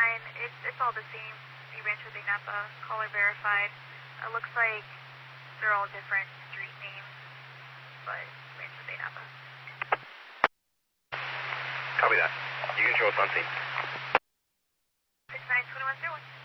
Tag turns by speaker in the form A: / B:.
A: fine. It's all the same. The Rancho de Napa, caller verified. It looks like they're all different street names, but Rancho de Napa.
B: Copy that. You control Sunseat.
A: 692101.